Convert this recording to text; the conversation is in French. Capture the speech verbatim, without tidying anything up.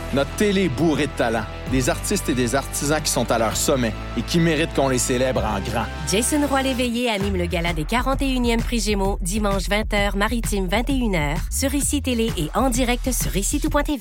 Notre télé est bourrée de talent. Des artistes et des artisans qui sont à leur sommet et qui méritent qu'on les célèbre en grand. Jason Roy-Léveillé anime le gala des quarante et unième Prix Gémeaux, dimanche vingt heures, Maritime vingt et une heures, sur Ici Télé et en direct sur ici tout point t v.